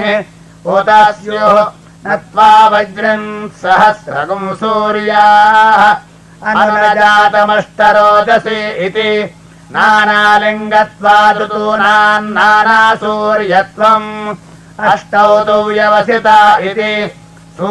उतस्युः नत्वा वज्रम् सहस्रगुम् सूर्याः अनुजातमष्टरोदसी इति नानालिङ्गत्वादृतूनाम् नानासूर्यत्वम् अष्टौ तु व्यवसिता इति